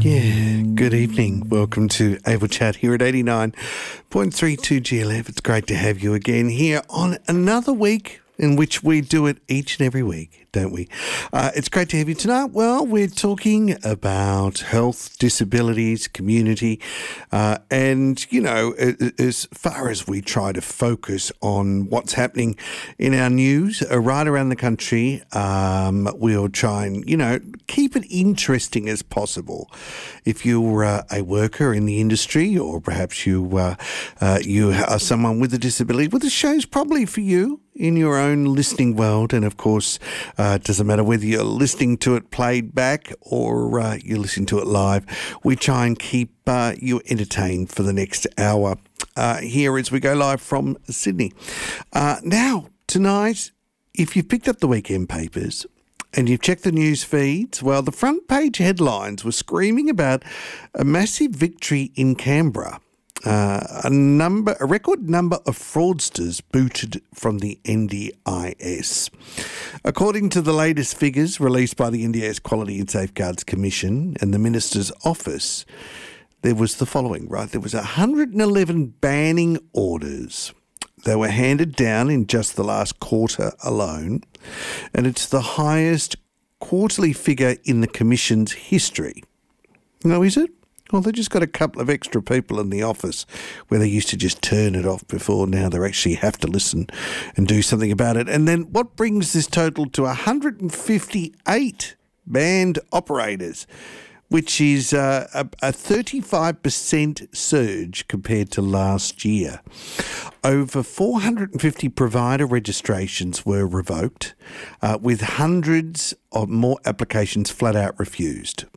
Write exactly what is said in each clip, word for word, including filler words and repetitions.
Yeah, good evening. Welcome to Able Chat here at eighty-nine point three two G L F. It's great to have you again here on another week in which we do it each and every week, don't we? Uh, it's great to have you tonight. Well, we're talking about health, disabilities, community, uh, and, you know, as far as we try to focus on what's happening in our news uh, right around the country, um, we'll try and, you know, keep it interesting as possible. If you're uh, a worker in the industry, or perhaps you, uh, uh, you are someone with a disability, well, the show's probably for you in your own listening world. And of course, uh, it doesn't matter whether you're listening to it played back or uh, you're listening to it live. We try and keep uh, you entertained for the next hour uh, here as we go live from Sydney. Uh, now, tonight, if you've picked up the weekend papers and you've checked the news feeds, well, the front page headlines were screaming about a massive victory in Canberra. Uh, a number, a record number of fraudsters booted from the N D I S. According to the latest figures released by the N D I S Quality and Safeguards Commission and the Minister's Office, there was the following, right? There was one hundred eleven banning orders. They were handed down in just the last quarter alone, and it's the highest quarterly figure in the Commission's history. Now, is it? Well, they just got a couple of extra people in the office where they used to just turn it off before. Now they actually have to listen and do something about it. And then what brings this total to one hundred fifty-eight banned operators, which is uh, a, a thirty-five percent surge compared to last year. Over four hundred fifty provider registrations were revoked, uh, with hundreds of more applications flat out refused.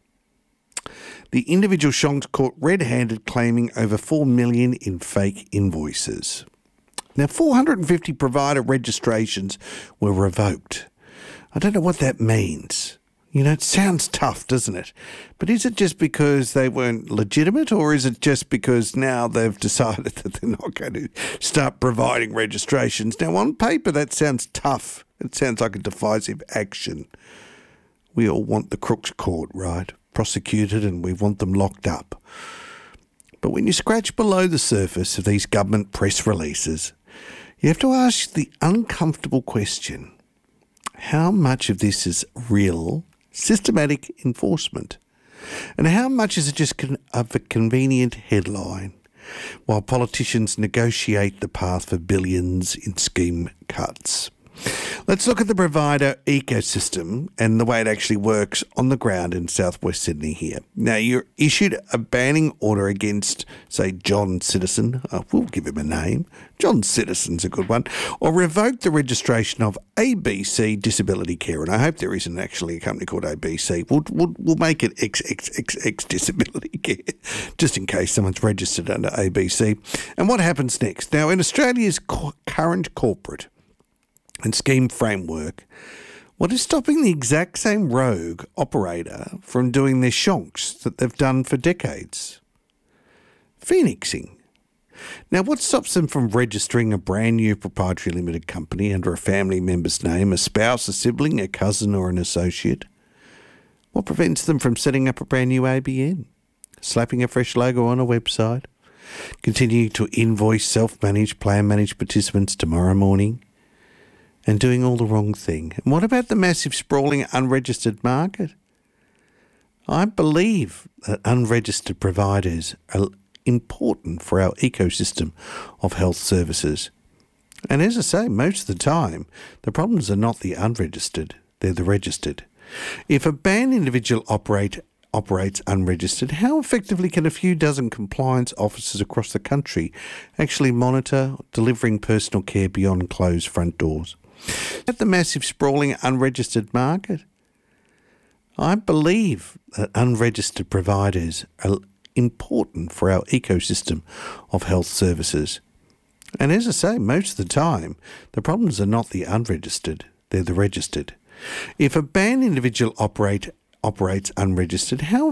The individual shonks caught red-handed claiming over four million dollars in fake invoices. Now, four hundred fifty provider registrations were revoked. I don't know what that means. You know, it sounds tough, doesn't it? But is it just because they weren't legitimate, or is it just because now they've decided that they're not going to start providing registrations? Now, on paper, that sounds tough. It sounds like a divisive action. We all want the crooks caught, right? Prosecuted, and we want them locked up. But when you scratch below the surface of these government press releases, you have to ask the uncomfortable question: how much of this is real, systematic enforcement? And how much is it just con- of a convenient headline while politicians negotiate the path for billions in scheme cuts? Let's look at the provider ecosystem and the way it actually works on the ground in southwest Sydney here. Now, you're issued a banning order against, say, John Citizen. Oh, we'll give him a name. John Citizen's a good one. Or revoke the registration of A B C Disability Care. And I hope there isn't actually a company called A B C. We'll, we'll, we'll make it X X X X Disability Care, just in case someone's registered under A B C. And what happens next? Now, in Australia's co- current corporate and scheme framework, what is stopping the exact same rogue operator from doing their shonks that they've done for decades? Phoenixing. Now, what stops them from registering a brand new proprietary limited company under a family member's name, a spouse, a sibling, a cousin or an associate? What prevents them from setting up a brand new A B N, slapping a fresh logo on a website, continuing to invoice self-managed, plan-managed participants tomorrow morning, and doing all the wrong thing? And what about the massive, sprawling, unregistered market? I believe that unregistered providers are important for our ecosystem of health services. And as I say, most of the time, the problems are not the unregistered, they're the registered. If a banned individual operate, operates unregistered, how effectively can a few dozen compliance officers across the country actually monitor delivering personal care beyond closed front doors? At the massive, sprawling, unregistered market, I believe that unregistered providers are important for our ecosystem of health services. And as I say, most of the time, the problems are not the unregistered, they're the registered. If a banned individual operate, operates unregistered, how